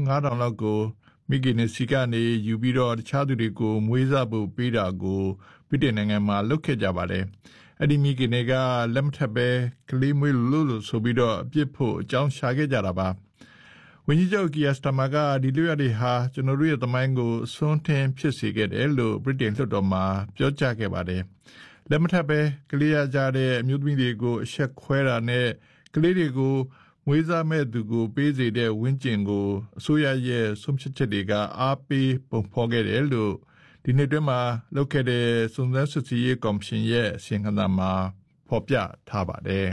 9,000 လောက်ကိုမိခင်နဲ့စီကနေယူပြီးတော့တခြားသူတွေကိုမွေးစားဖို့ပေးတာကိုဗြိတိန်နိုင်ငံမှာလုပ်ခဲ့ကြပါတယ်။အဲ့ဒီမိခင်တွေကလက်မထပ်ပဲကလေးမွေးလို့ဆိုပြီးတော့အပြစ်ဖို့အကြောင်းရှာခဲ့ကြတာပါ။ဝန်ကြီးချုပ်ကီယာစတမာကဒီလိုရတဲ့ဟာကျွန်တော်တို့ရဲ့သမိုင်းကိုအစွန်းထင်းဖြစ်စေခဲ့တယ်လို့ဗြိတိန်လွှတ်တော်မှာပြောကြားခဲ့ပါတယ်။လက်မထပ်ပဲကလေးရကြတဲ့အမျိုးသမီးတွေကိုအဆက်ခွဲတာနဲ့ကလေးတွေကိုမွေးစားမဲ့သူကိုပေးစေတဲ့ဝင်းကျင်ကိုအစိုးရရဲ့ဆုံးဖြတ်ချက်တွေကအားပေးပုံဖော်ခဲ့တယ်လို့ဒီနေ့တွင်မှာလုပ်ခဲ့တဲ့စုံစမ်းစစ်ဆေးရေးကော်မရှင်ရဲ့အစီရင်ခံစာမှာဖော်ပြထားပါတယ်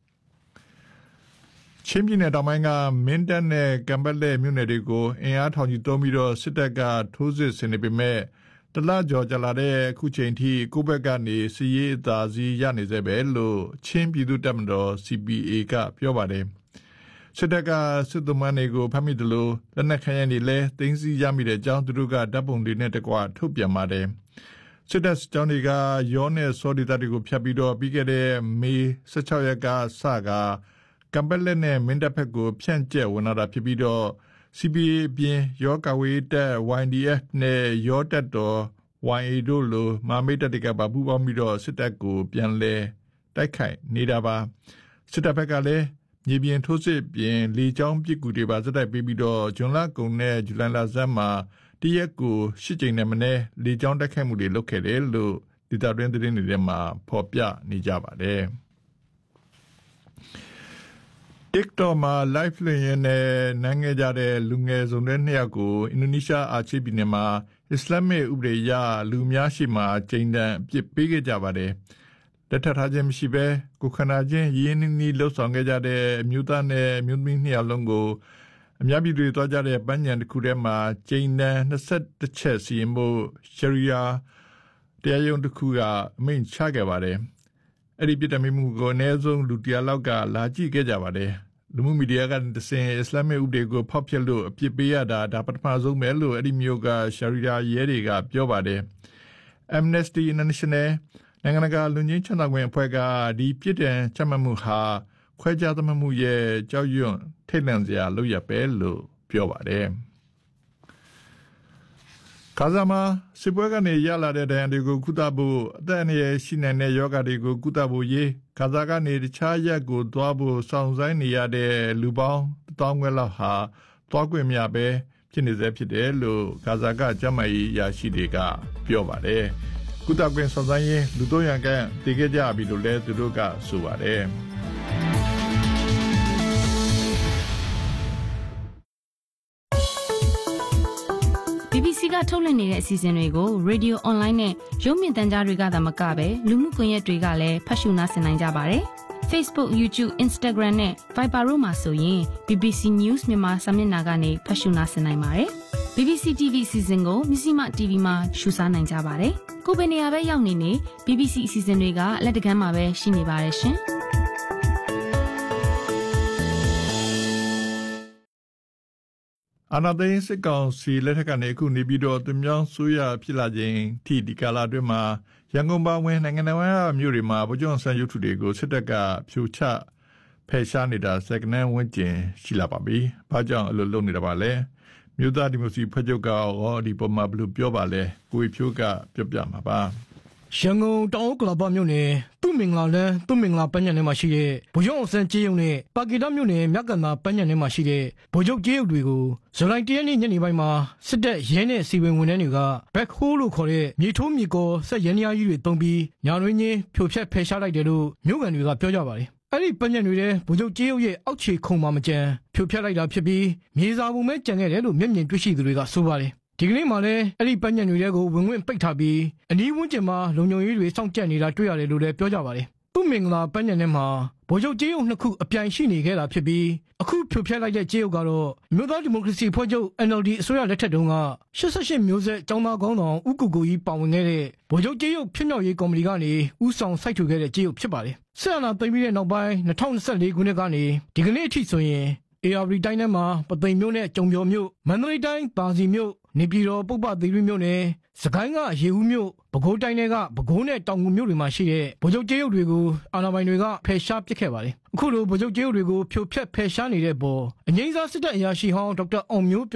။ချင်းပြည်နယ်တောင်ပိုင်းကမင်းတပ်နဲ့ကံပတ်လက်မြို့နယ်တွေကိုအင်အားထောင်ချီသုံးပြီးတော့စစ်တပ်ကထိုးစစ်ဆင်နေပေမဲ့တလကျော်ကြာလာတဲ့အခုချိန်ထိကိုဘက်ကနေစီရေးအသာစီးရနေစေပဲလို့ချင်းပြည်သူ့တပ်မတော် CPA ကပြောပါတယ်။စစ်တပ်ကစစ်သမားတွေကိုဖမ်းမိတယ်လို့လက်နက်ခဲယမ်းတွေလည်းသိမ်းဆည်းရမိတဲ့အကြောင်းသူတို့ကတပ်ပုံတွေနဲ့တကွထုတ်ပြန်ပါတယ်။စစ်တပ်ကြောင်းတွေကရောနဲ့စောဒေသတွေကိုဖျက်ပြီးတော့ပြီးခဲ့တဲ့မေ16ရက်ကစကကံပက်လက်နဲ့မင်းတပ်ဖက်ကိုဖြန့်ကျက်ဝင်လာတာဖြစ်ပြီးတော့ CPA ပြင်ရောကဝေးတပ် YDF နဲ့ရောတပ်တော် YA တို့လိုမာမိတ်တပ်တွေကပူးပေါင်းပြီးတော့စစ်တပ်ကိုပြန်လဲတိုက်ခိုက်နေတာပါစစ်တပ်ဘက်ကလည်းမြေပြင်ထိုးစစ်ပြင်လေကြောင်းပစ်ကူတွေပါစတိုက်ပေးပြီးတော့ဂျွန်လကုံနဲ့ဇူလိုင်လဆန်းမှာတရက်ကို8ကြိမ်နဲ့မနည်းလေကြောင်းတိုက်ခိုက်မှုတွေလုပ်ခဲ့တယ်လို့ဒေသတွင်းသတင်းတွေထဲမှာဖော်ပြနေကြပါတယ်TikTok မှာ live လွှင့်ရင်းနဲ့နိုင်ခဲ့ကြတဲ့လူငယ်စုံတဲ့2ယောက်ကိုအင်ဒိုနီးရှားအာချေပြည်နယ်မှာအစ္စလာမစ်ဥပဒေအရလူများရှိမှကျိန်တံအပြစ်ပေးခဲ့ကြပါတယ်။လက်ထပ်ထားခြင်းမရှိဘဲကိုခန္ဓာချင်းရင်းနှီးနှီးလှုပ်ဆောင်ခဲ့ကြတဲ့အမျိုးသားနဲ့အမျိုးသမီး2ယောက်လုံးကိုအများပြည်သူတွေသွားကြတဲ့ပန်းညံတစ်ခုထဲမှာကျိန်တံ21ချက်စီရင်ဖို့ရှရီယာတရားရုံးတစ်ခုကအမိန့်ချခဲ့ပါတယ်။အဲ့ဒီပြည်တော်မှုကိုအနည်းဆုံးလူ100လောက်ကလာကြည့်ခဲ့ကြပါတယ်လူမှုမီဒီယာကတစင်အစ္စလာမစ်ဥပဒေကိုဖောက်ဖျက်လို့အပြစ်ပေးရတာဒါပထမဆုံးပဲလို့အဲ့ဒီမျိုးကရှရီယာရဲတွေကပြောပါတယ် Amnesty International နိုင်ငံတကာလူငင်းချမ်းသာခွင့်အဖွဲ့ကဒီပြည်တံချမှတ်မှုဟာခွဲခြားသတ်မှတ်မှုရဲ့ကြောက်ရွံ့ထိတ်လန့်စရာလုပ်ရပဲလို့ပြောပါတယ်ကာဇာမှာစစ်ပွဲကနေရလာတဲ့ဒဏ်ရာတွေကိုကုသဖို့အသက်အန္တရာယ်ရှိနိုင်တဲ့ယောဂတွေကိုကုသဖို့ရေးကာဇာကနေတခြားရက်ကိုသွားဖို့စောင့်ဆိုင်းနေရတဲ့လူပေါင်း1000ခွဲလောက်ဟာသွားခွင့်မရပဲဖြစ်နေစေဖြစ်တယ်လို့ကာဇာကကျန်းမာရေးရာရှိတွေကပြောပါတယ်ကုသခွင့်စောင့်ဆိုင်းရင်လူ300ခန့်တည်ခဲ့ကြပြီလို့လည်းသူတို့ကဆိုပါတယ် BBC ကထုတ်လွှင့်နေတဲ့အစီအစဉ်တွေကို Radio Online နဲ့ရုပ်မြင်သံကြားတွေကသာမကပဲလူမှုကွန်ရက်တွေကလည်းဖတ်ရှုနားဆင်နိုင်ကြပါတယ်။ Facebook, YouTube, Instagram နဲ့ Viber တို့မှာဆိုရင် BBC News မြန်မာစာမျက်နှာကနေဖတ်ရှုနားဆင်နိုင်ပါတယ်။ BBC TV အစီအစဉ်ကိုMisima TV မှာရှုစားနိုင်ကြပါတယ်။ကိုယ်ပဲနေရာပဲရောက်နေ BBC အစီအစဉ်တွေကလက်တကမ်းမှာပဲရှိနေပါတယ်ရှင်။အာနာသိန်းစစ်ကောင်စီလက်ထက်ကနေအခုနေပြီးတော့သူမြောင်းဆိုးရဖြစ်လာခြင်းထိဒီကာလအတွင်းမှာရန်ကုန်ပါဝင်နိုင်ငံတော်မြို့တွေမှာဗိုလ်ချုပ်ဆန်းရုပ်ထုတွေကိုစစ်တပ်ကဖြိုချဖယ်ရှားနေတာစက္ကန့်ဝန်းကျင်ရှိလာပါပြီ။ဘာကြောင့်အဲ့လိုလုပ်နေတာပါလဲ။မြို့သားဒီမိုကရေစီဖွဲ့ချုပ်ကရောဒီပေါ်မှာဘယ်လိုပြောပါလဲ။ကိုယ်ဖြိုးကပြောပြမှာပါ။ရန်ကုန်တောင်ဥက္ကလာပမြို့နယ်သူ့မင်္ဂလာလန်းသူ့မင်္ဂလာပန်းညံထဲမှာရှိတဲ့ဗိုလ်ချုပ်အောင်ဆန်းကျေးရုံနဲ့ပါကီတာမြို့နယ်မြကန်သာပန်းညံထဲမှာရှိတဲ့ဗိုလ်ချုပ်ကျေးရုံတွေကိုဇူလိုင်1ရက်နေ့ညနေပိုင်းမှာစစ်တပ်ရဲနဲ့စီဝင်ဝန်ထမ်းတွေကဘက်ဟိုးလို့ခေါ်တဲ့မြေထိုးမြေကောဆက်ရန်ရားကြီးတွေတုံးပြီးညာတွင်ချင်းဖြိုဖျက်ဖယ်ရှားလိုက်တယ်လို့မြို့ကန်တွေကပြောကြပါတယ်။အဲ့ဒီပန်းညံတွေထဲဗိုလ်ချုပ်ကျေးရုံရဲ့အောက်ခြေခုံမှာမကျန်ဖြိုဖျက်လိုက်တာဖြစ်ပြီးမြေစာပုံပဲကျန်ခဲ့တယ်လို့မျက်မြင်တွေ့ရှိသူတွေကဆိုပါတယ်။ဒီကနေ့မှလည်းအဲ့ဒီပန်းညံတွေကိုဝင်ဝင်ပိတ်ထားပြီးအနီးဝန်းကျင်မှာလုံခြုံရေးတွေစောင့်ကြပ်နေတာတွေ့ရတယ်လို့လည်းပြောကြပါတယ်။သူ့မင်္ဂလာပန်းညံထဲမှာဗိုလ်ချုပ်ကျေးရုံ2ခုအပြိုင်ရှိနေခဲ့တာဖြစ်ပြီးအခုဖြိုဖျက်လိုက်တဲ့ကျေးရုံကတော့မြို့သားဒီမိုကရေစီဖွဲ့ချုပ် NLD အစိုးရလက်ထက်တုန်းက88မျိုးဆက်ចောင်းသားကောင်းဆောင်ဦးကိုကိုကြီးပါဝင်ခဲ့တဲ့ဗိုလ်ချုပ်ကျေးရုံဖြစ်မြောက်ရေးကော်မတီကနေဦးဆောင်စိုက်ထူခဲ့တဲ့ကျေးရုံဖြစ်ပါတယ်။ဆက်အနာသိမ်းပြီးတဲ့နောက်ပိုင်း2024ခုနှစ်ကနေဒီကနေ့အထိဆိုရင်ARD တိုင်းထဲမှာပသိမ်မြို့နဲ့ကြုံပြော်မြို့မန္တလေးတိုင်းပါစီမြို့နေပြည်တော်ပုပ္ပသီရိမြို့နယ်စကိုင်းကရေဦးမြို့ပဲခူးတိုင်းတွေကပဲခူးနဲ့တောင်ငူမြို့တွေမှာရှိတဲ့ဗိုလ်ချုပ်ကျေးရုံတွေကိုအာဏာပိုင်တွေကဖယ်ရှားပစ်ခဲ့ပါတယ်အခုလိုဗိုလ်ချုပ်ကျေးရုံတွေကိုဖြိုဖျက်ဖယ်ရှားနေတဲ့ပေါ်အငြိမ်းစားစစ်တပ်အရာရှိဟောင်းဒေါက်တာအောင်မျိုး